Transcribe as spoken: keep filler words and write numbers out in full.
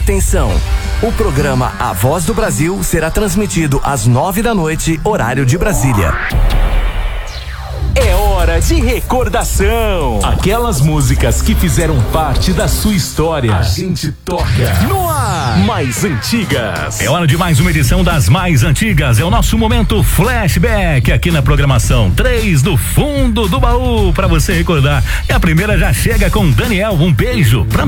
Atenção! O programa A Voz do Brasil será transmitido às nove da noite, horário de Brasília. É hora de recordação. Aquelas músicas que fizeram parte da sua história. A gente toca no ar. Mais antigas. É hora de mais uma edição das mais antigas. É o nosso momento flashback aqui na programação. Três do fundo do baú pra você recordar. E a primeira já chega com Daniel. Um beijo pra